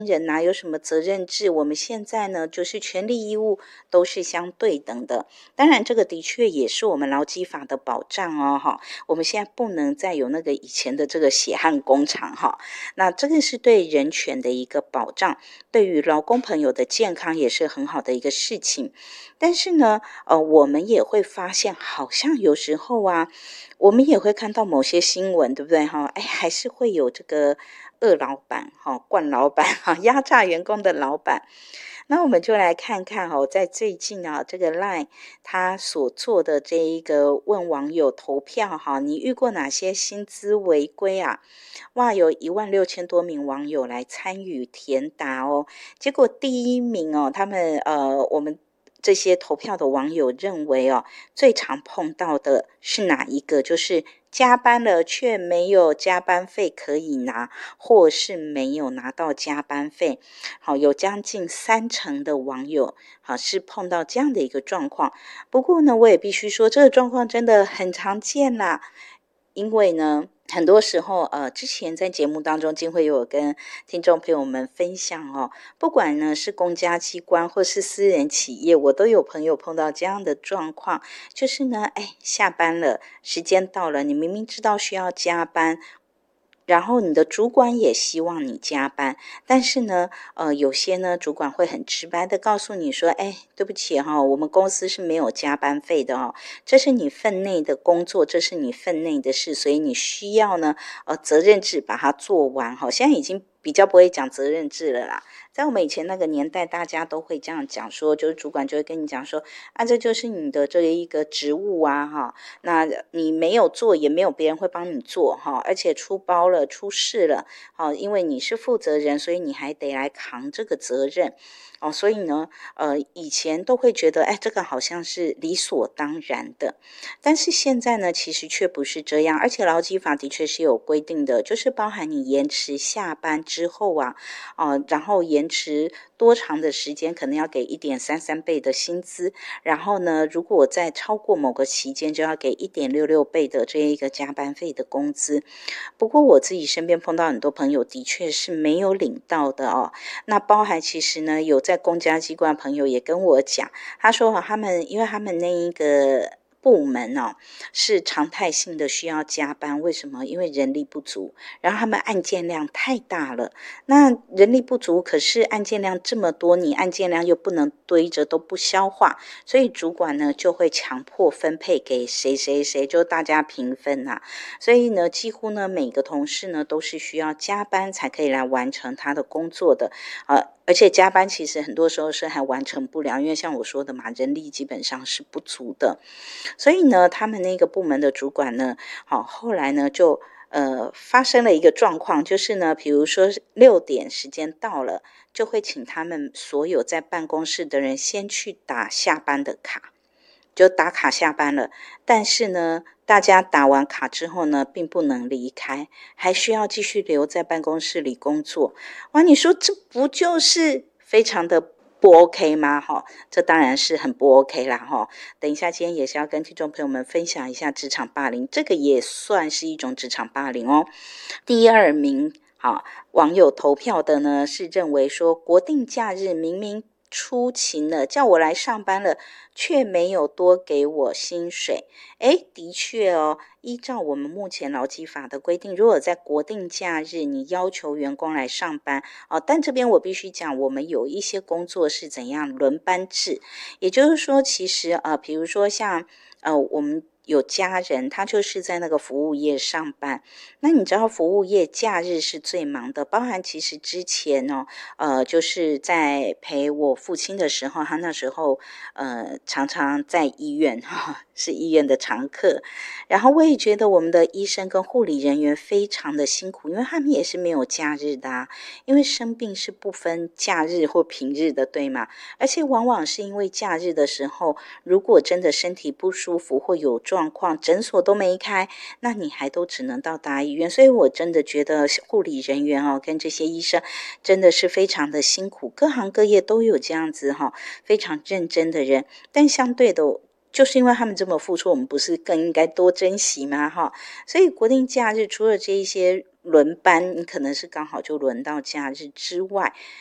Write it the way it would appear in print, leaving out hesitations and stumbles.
人哪有什么责任制，我们现在呢就是权利义务都是相对等的。当然这个的确也是我们劳基法的保障哦，我们现在不能再有那个以前的这个血汗工厂哈。那这个是对人权的一个保障，对于劳工朋友的健康也是很好的一个事情。但是呢我们也会发现好像有时候啊，我们也会看到某些新闻，对不对哈？还是会有这个恶老板惯老板压榨员工的老板。那我们就来看看在最近啊，这个 LINE 他所做的这一个问网友投票你遇过哪些薪资违规啊？哇，有16000多名网友来参与填答哦。结果第一名他们我们这些投票的网友认为最常碰到的是哪一个？就是加班了却没有加班费可以拿，或是没有拿到加班费。有将近30%的网友是碰到这样的一个状况。不过呢，我也必须说，这个状况真的很常见啦。因为呢，很多时候之前在节目当中经会有跟听众朋友们分享不管呢是公家机关或是私人企业，我都有朋友碰到这样的状况，就是呢下班了，时间到了，你明明知道需要加班，然后你的主管也希望你加班，但是呢有些呢主管会很直白的告诉你说，对不起我们公司是没有加班费的这是你分内的工作，这是你分内的事，所以你需要呢责任制把它做完现在已经比较不会讲责任制了啦。在我们以前那个年代，大家都会这样讲说，就是主管就会跟你讲说这就是你的这一个职务啊那你没有做也没有别人会帮你做而且出包了出事了因为你是负责人，所以你还得来扛这个责任所以呢以前都会觉得这个好像是理所当然的。但是现在呢其实却不是这样，而且劳基法的确是有规定的，就是包含你延迟下班之后然后延迟多长的时间，可能要给1.33倍的薪资，然后呢如果再超过某个期间，就要给1.66倍的这一个加班费的工资。不过我自己身边碰到很多朋友的确是没有领到的那包含其实呢有在公家机关朋友也跟我讲，他说因为他们那一个部门是常态性的需要加班，为什么？因为人力不足，然后他们案件量太大了，那人力不足，可是案件量这么多，你案件量又不能堆着都不消化，所以主管呢就会强迫分配给谁谁谁，就大家平分所以呢几乎呢每个同事呢都是需要加班才可以来完成他的工作的而且加班其实很多时候是还完成不了，因为像我说的嘛，人力基本上是不足的。所以呢他们那个部门的主管呢后来呢就发生了一个状况，就是呢比如说6点时间到了，就会请他们所有在办公室的人先去打下班的卡，就打卡下班了，但是呢大家打完卡之后呢并不能离开，还需要继续留在办公室里工作。哇，你说这不就是非常的不 OK 吗这当然是很不 OK 啦等一下今天也是要跟听众朋友们分享一下职场霸凌，这个也算是一种职场霸凌第2名网友投票的呢是认为说，国定假日明明出勤了，叫我来上班了，却没有多给我薪水。的确依照我们目前劳基法的规定，如果在国定假日你要求员工来上班但这边我必须讲，我们有一些工作是怎样轮班制，也就是说其实比如说像我们有家人他就是在那个服务业上班，那你知道服务业假日是最忙的，包含其实之前就是在陪我父亲的时候，他那时候常常在医院是医院的常客，然后我也觉得我们的医生跟护理人员非常的辛苦，因为他们也是没有假日的因为生病是不分假日或平日的，对吗？而且往往是因为假日的时候，如果真的身体不舒服或有状况，诊所都没开，那你还都只能到大医院。所以我真的觉得护理人员跟这些医生真的是非常的辛苦，各行各业都有这样子非常认真的人，但相对的就是因为他们这么付出，我们不是更应该多珍惜吗？哈，所以国定假日除了这一些轮班，你可能是刚好就轮到假日之外，